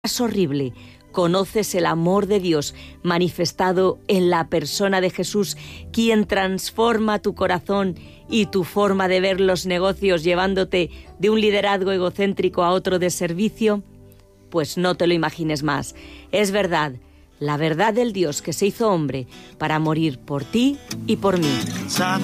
Es horrible. Conoces el amor de Dios manifestado en la persona de Jesús, quien transforma tu corazón y tu forma de ver los negocios, llevándote de un liderazgo egocéntrico a otro de servicio. Pues no te lo imagines más. Es verdad, la verdad del Dios que se hizo hombre para morir por ti y por mí.